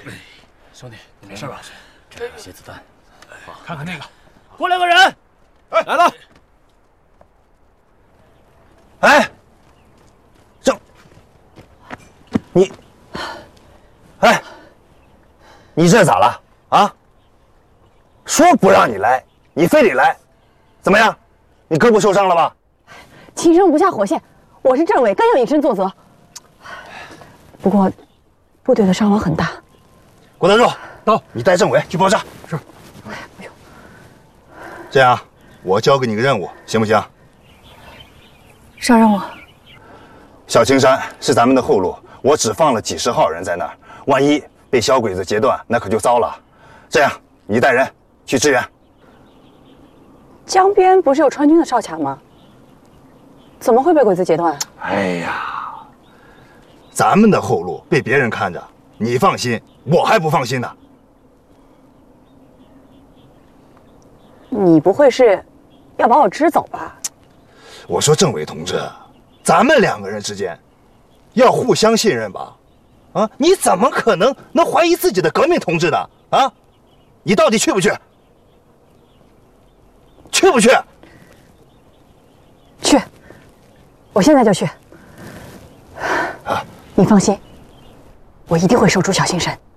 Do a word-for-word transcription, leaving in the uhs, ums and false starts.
兄弟，你没事吧？这有些子弹。 看看那个， 过来个人。 哎，来了。 哎，郑，你，哎，你这咋了啊？说不让你来，你非得来，怎么样？你胳膊受伤了吧？ 青山不下火线，我是政委，更要以身作则。不过，部队的伤亡很大。 郭德柱， 到， 你带政委去爆炸。 是。 哎，不用。 这样，我交给你个任务，行不行？ 啥任务？ 小青山是咱们的后路，我只放了几十号人在那儿，万一被小鬼子截断，那可就糟了。这样，你带人去支援。 江边不是有川军的哨卡吗？怎么会被鬼子截断？ 哎呀，咱们的后路被别人看着，你放心，我还不放心呢。 你不会是要把我支走吧？ 我说政委同志，咱们两个人之间要互相信任吧？啊，你怎么可能能怀疑自己的革命同志呢？啊，你到底去不去？去不去？ 去，我现在就去。啊，你放心，我一定会守住小青山。